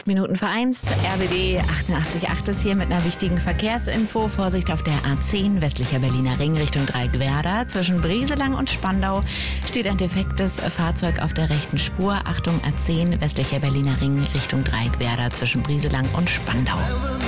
8 Minuten vor 1, RBB 88.8 ist hier mit einer wichtigen Verkehrsinfo. Vorsicht auf der A10 westlicher Berliner Ring Richtung Dreieckwerder. Zwischen Brieselang und Spandau steht ein defektes Fahrzeug auf der rechten Spur. Achtung, A10 westlicher Berliner Ring Richtung Dreieckwerder zwischen Brieselang und Spandau.